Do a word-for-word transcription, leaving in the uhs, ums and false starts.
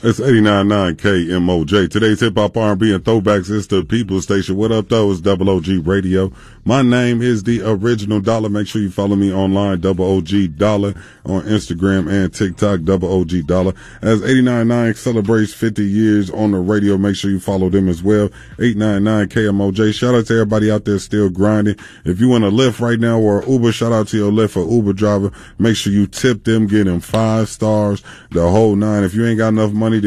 It's eighty-nine point nine K M O J. Today's hip hop R and B and throwbacks is the People's Station. What up, though? It's Double O G Radio. My name is the Original Dollar. Make sure you follow me online, Double O G Dollar, on Instagram and TikTok, Double O G Dollar. As eighty-nine point nine celebrates fifty years on the radio, make sure you follow them as well. eight ninety-nine K M O J. Shout out to everybody out there still grinding. If you want a Lyft right now or Uber, shout out to your Lyft or Uber driver. Make sure you tip them, get them five stars, the whole nine. If you ain't got enough money